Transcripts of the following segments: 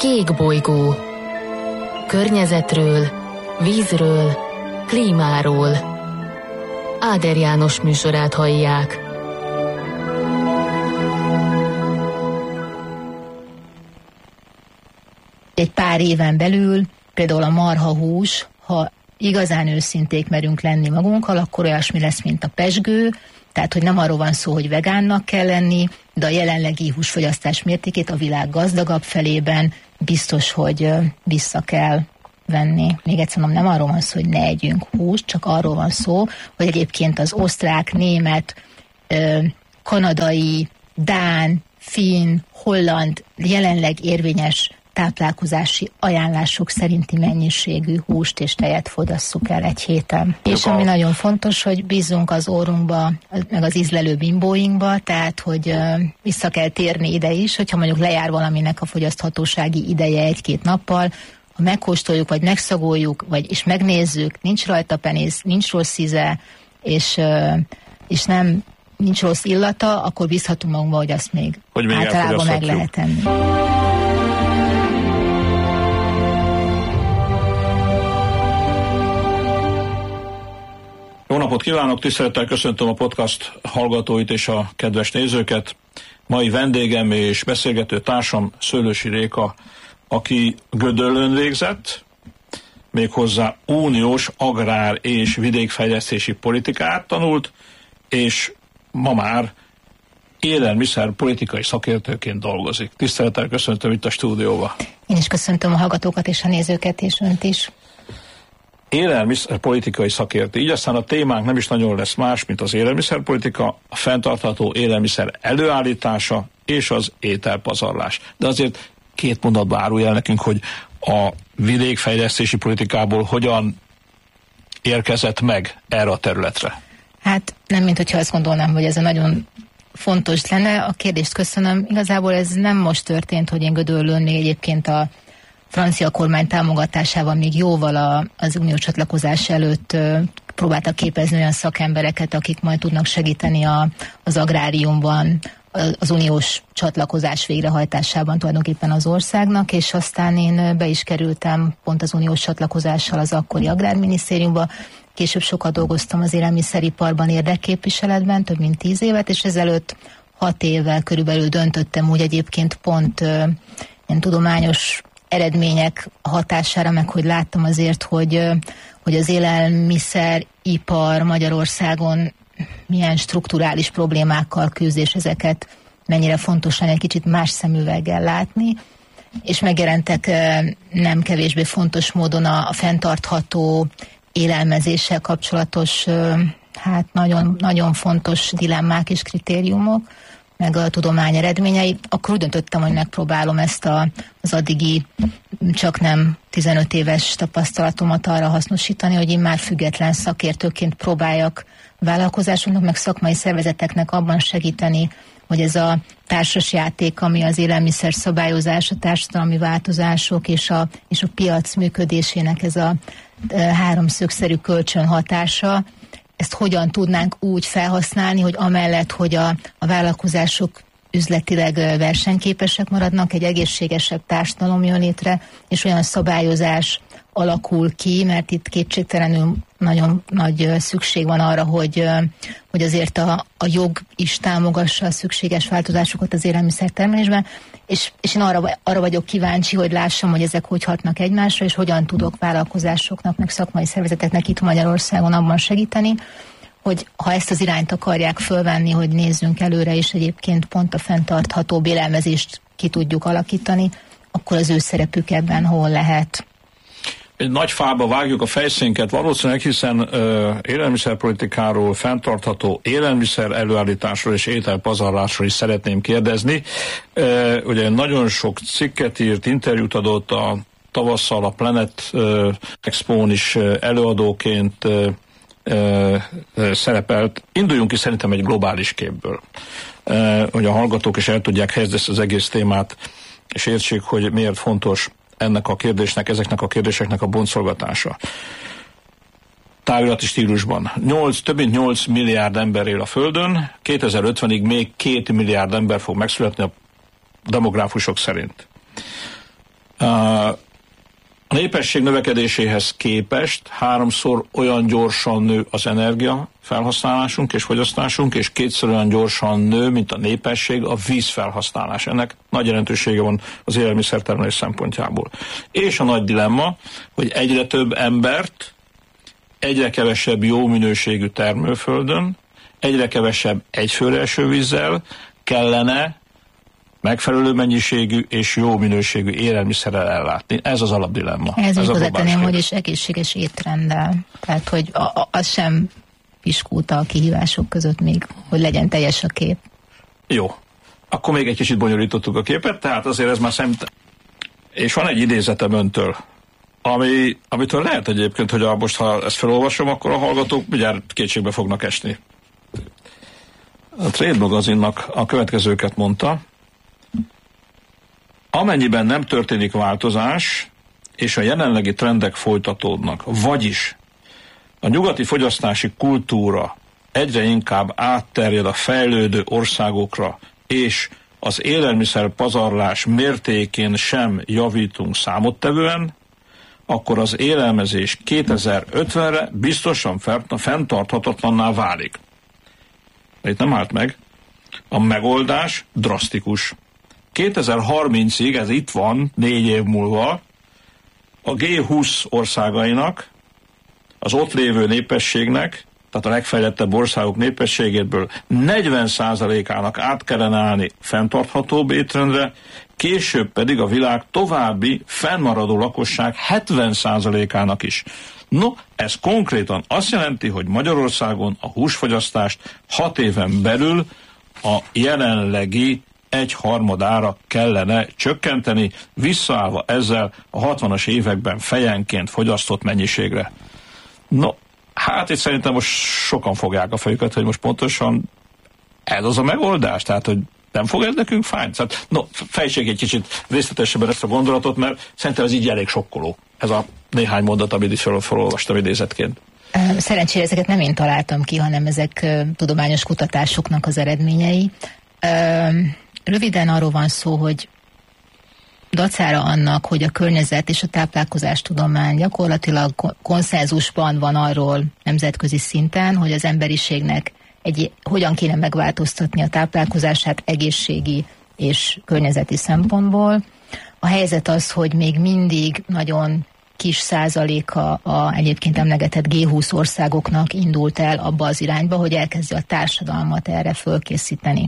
Kék bolygó. Környezetről, vízről, klímáról. Áder János műsorát hallják. Egy pár éven belül, például a marhahús, ha igazán őszinték merünk lenni magunkkal, akkor olyasmi lesz, mint a pezsgő, tehát, hogy nem arról van szó, hogy vegánnak kell lenni, de a jelenlegi húsfogyasztás mértékét a világ gazdagabb felében biztos, hogy vissza kell venni. Még egyszer mondom, nem arról van szó, hogy ne együnk húst, csak arról van szó, hogy egyébként az osztrák, német, kanadai, dán, finn, holland jelenleg érvényes táplálkozási ajánlások szerinti mennyiségű húst és tejet fogasszuk el egy héten. És ami nagyon fontos, hogy bízzunk az órunkba, meg az ízlelő bimbóinkba, tehát, hogy vissza kell térni ide is, hogyha mondjuk lejár valaminek a fogyaszthatósági ideje 1-2 nappal, ha megkóstoljuk, vagy megszagoljuk, és megnézzük, nincs rajta penész, nincs rossz íze, és nincs rossz illata, akkor bízhatunk magunkba, hogy azt még általában meg lehet tenni. Jó napot kívánok, tisztelettel köszöntöm a podcast hallgatóit és a kedves nézőket. Mai vendégem és beszélgető társam Szőlősi Réka, aki Gödöllőn végzett, méghozzá uniós agrár- és vidékfejlesztési politikát tanult, és ma már élelmiszerpolitikai szakértőként dolgozik. Tisztelettel köszöntöm itt a stúdióba. Én is köszöntöm a hallgatókat és a nézőket, és önt is. Élelmiszerpolitikai szakértő. Így aztán a témánk nem is nagyon lesz más, mint az élelmiszerpolitika, a fenntartható élelmiszer előállítása és az ételpazarlás. De azért 2 mondatban árulj el nekünk, hogy a vidékfejlesztési politikából hogyan érkezett meg erre a területre. Hát nem, mint hogyha azt gondolnám, hogy ez a nagyon fontos lenne. A kérdést köszönöm. Igazából ez nem most történt, hogy én Gödöllőn még egyébként a francia kormány támogatásával még jóval az uniós csatlakozás előtt próbáltak képezni olyan szakembereket, akik majd tudnak segíteni az agráriumban, az uniós csatlakozás végrehajtásában tulajdonképpen az országnak, és aztán én be is kerültem pont az uniós csatlakozással az akkori agrárminisztériumba. Később sokat dolgoztam az élelmiszeriparban érdekképviseletben, több mint 10 évet, és ezelőtt 6 évvel körülbelül döntöttem úgy egyébként pont ilyen tudományos eredmények hatására, meg hogy láttam azért, hogy az élelmiszeripar Magyarországon milyen strukturális problémákkal küzd, és ezeket mennyire fontos lenne egy kicsit más szemüveggel látni, és megjelentek nem kevésbé fontos módon a fenntartható élelmezéssel kapcsolatos nagyon, nagyon fontos dilemmák és kritériumok, meg a tudomány eredményei, akkor úgy döntöttem, hogy megpróbálom ezt az addigi csak nem 15 éves tapasztalatomat arra hasznosítani, hogy én már független szakértőként próbáljak vállalkozásoknak, meg szakmai szervezeteknek abban segíteni, hogy ez a társasjáték, ami az élelmiszer szabályozás, a társadalmi változások és a piac működésének ez a háromszögszerű kölcsönhatása, ezt hogyan tudnánk úgy felhasználni, hogy amellett, hogy a vállalkozások üzletileg versenyképesek maradnak, egy egészségesebb társadalom jön létre, és olyan szabályozás alakul ki, mert itt kétségtelenül nagyon nagy szükség van arra, hogy azért a jog is támogassa a szükséges változásokat az élelmiszertermelésben, és én arra vagyok kíváncsi, hogy lássam, hogy ezek hogy hatnak egymásra, és hogyan tudok vállalkozásoknak, meg szakmai szervezeteknek itt Magyarországon abban segíteni, hogy ha ezt az irányt akarják fölvenni, hogy nézzünk előre, és egyébként pont a fenntartható élelmezést ki tudjuk alakítani, akkor az ő szerepük ebben hol lehet. Egy nagy fába vágjuk a fejszénket valószínűleg, hiszen élelmiszerpolitikáról, fenntartható élelmiszer előállításról és ételpazarlásról is szeretném kérdezni. Ugye nagyon sok cikket írt, interjút adott, a tavasszal a Planet Expón is előadóként szerepelt. Induljunk ki szerintem egy globális képből, hogy a hallgatók is el tudják helyezni ezt az egész témát, és értsék, hogy miért fontos ennek a kérdésnek, ezeknek a kérdéseknek a boncolgatása. Távirati stílusban. Több mint 8 milliárd ember él a Földön, 2050-ig még 2 milliárd ember fog megszületni a demográfusok szerint. A népesség növekedéséhez képest 3-szor olyan gyorsan nő az energia felhasználásunk és fogyasztásunk, és 2-ször olyan gyorsan nő, mint a népesség a vízfelhasználás. Ennek nagy jelentősége van az élelmiszertermelés szempontjából. És a nagy dilemma, hogy egyre több embert, egyre kevesebb jó minőségű termőföldön, egyre kevesebb egyfőre esővízzel kellene megfelelő mennyiségű és jó minőségű élelmiszerrel ellátni. Ez az alapdilemma. Ez még hozzátenném, hogy is egészséges étrenddel. Tehát, hogy az sem piskóta a kihívások között még, hogy legyen teljes a kép. Jó. Akkor még egy kicsit bonyolítottuk a képet, tehát azért ez már És van egy idézetem öntől, amitől lehet egyébként, hogy most ha ezt felolvasom, akkor a hallgatók mindjárt kétségbe fognak esni. A Trade magazinnak a következőket mondta: amennyiben nem történik változás, és a jelenlegi trendek folytatódnak, vagyis a nyugati fogyasztási kultúra egyre inkább átterjed a fejlődő országokra, és az élelmiszer pazarlás mértékén sem javítunk számottevően, akkor az élelmezés 2050-re biztosan fenntarthatatlanná válik. De itt nem állt meg. A megoldás drasztikus. 2030-ig, ez itt van, 4 év múlva, a G20 országainak, az ott lévő népességnek, tehát a legfejlettebb országok népességéből 40%-ának át kellene állni fenntarthatóbb étrendre, később pedig a világ további fennmaradó lakosság 70%-ának is. No, ez konkrétan azt jelenti, hogy Magyarországon a húsfogyasztást 6 éven belül a jelenlegi 1/3 kellene csökkenteni, visszaállva ezzel a 60-as években fejenként fogyasztott mennyiségre. No, hát itt szerintem most sokan fogják a fejüket, hogy most pontosan ez az a megoldás, tehát hogy nem fog ez nekünk fájni? Tehát, no, fejtség egy kicsit részletesebben ezt a gondolatot, mert szerintem ez így elég sokkoló. Ez a néhány mondat, amit is felolvastam idézetként. Szerencsére ezeket nem én találtam ki, hanem ezek tudományos kutatásoknak az eredményei. Röviden arról van szó, hogy dacára annak, hogy a környezet és a táplálkozástudomány gyakorlatilag konszenzusban van arról nemzetközi szinten, hogy az emberiségnek hogyan kéne megváltoztatni a táplálkozását egészségi és környezeti szempontból. A helyzet az, hogy még mindig nagyon kis százaléka a egyébként emlegetett G20 országoknak indult el abba az irányba, hogy elkezdje a társadalmat erre fölkészíteni.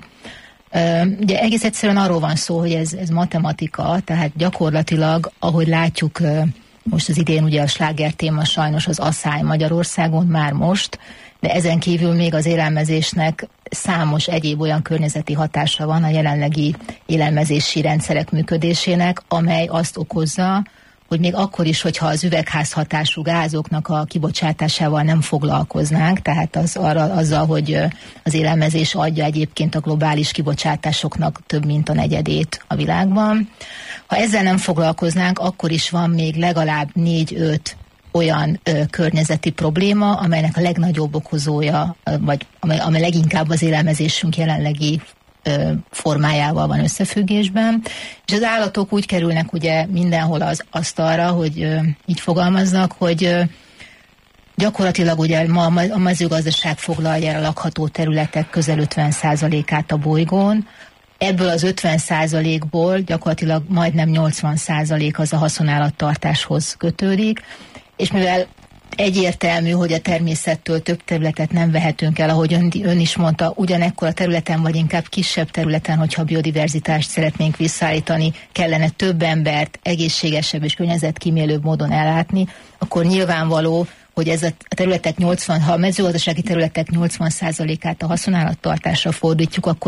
Ugye egész egyszerűen arról van szó, hogy ez matematika, tehát gyakorlatilag, ahogy látjuk, most az idén ugye a sláger téma sajnos az asszály Magyarországon már most, de ezen kívül még az élelmezésnek számos egyéb olyan környezeti hatása van a jelenlegi élelmezési rendszerek működésének, amely azt okozza, hogy még akkor is, hogyha az üvegházhatású gázoknak a kibocsátásával nem foglalkoznánk, tehát azzal, hogy az élelmezés adja egyébként a globális kibocsátásoknak több mint a 1/4 a világban. Ha ezzel nem foglalkoznánk, akkor is van még legalább 4-5 olyan környezeti probléma, amelynek a legnagyobb okozója, vagy amely leginkább az élelmezésünk jelenlegi formájával van összefüggésben, és az állatok úgy kerülnek ugye mindenhol az asztalra, hogy így fogalmaznak, hogy gyakorlatilag ugye ma a mezőgazdaság foglalja el a lakható területek közel 50%-át a bolygón, ebből az 50%-ból gyakorlatilag majdnem 80% az a haszonállattartáshoz kötődik, és mivel egyértelmű, hogy a természettől több területet nem vehetünk el, ahogy ön is mondta, ugyanekkor a területen, vagy inkább kisebb területen, hogyha a biodiverzitást szeretnénk visszaállítani, kellene több embert egészségesebb és környezetkímélőbb módon ellátni, akkor nyilvánvaló, hogy ez a területek ha a mezőgazdasági területek 80%-át a haszonállattartásra fordítjuk, akkor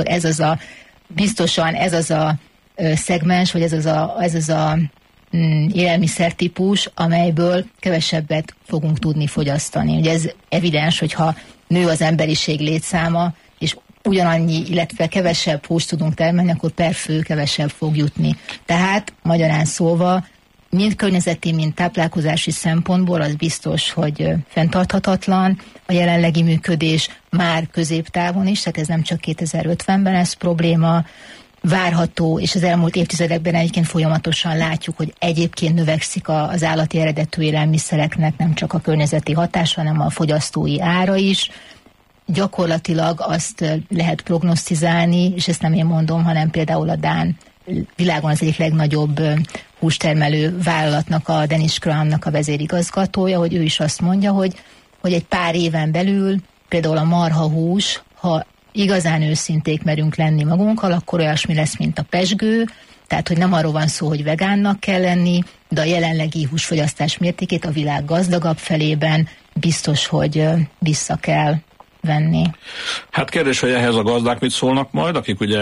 biztosan ez az a szegmens, vagy ez az a élelmiszertípus, amelyből kevesebbet fogunk tudni fogyasztani. Ugye ez evidens, hogyha nő az emberiség létszáma, és ugyanannyi, illetve kevesebb húst tudunk termelni, akkor per fő kevesebb fog jutni. Tehát, magyarán szólva, mind környezeti, mind táplálkozási szempontból az biztos, hogy fenntarthatatlan a jelenlegi működés már középtávon is, tehát ez nem csak 2050-ben lesz probléma, várható, és az elmúlt évtizedekben egyébként folyamatosan látjuk, hogy egyébként növekszik az állati eredetű élelmiszereknek nem csak a környezeti hatása, hanem a fogyasztói ára is. Gyakorlatilag azt lehet prognosztizálni, és ezt nem én mondom, hanem például a dán világon az egyik legnagyobb hústermelő vállalatnak, a Danish Crown-nak a vezérigazgatója, hogy ő is azt mondja, hogy egy pár éven belül például a marhahús, ha igazán őszinték merünk lenni magunkkal, akkor olyasmi lesz, mint a pezsgő, tehát hogy nem arról van szó, hogy vegánnak kell lenni, de a jelenlegi húsfogyasztás mértékét a világ gazdagabb felében biztos, hogy vissza kell venni. Hát kérdés, hogy ehhez a gazdák mit szólnak majd, akik ugye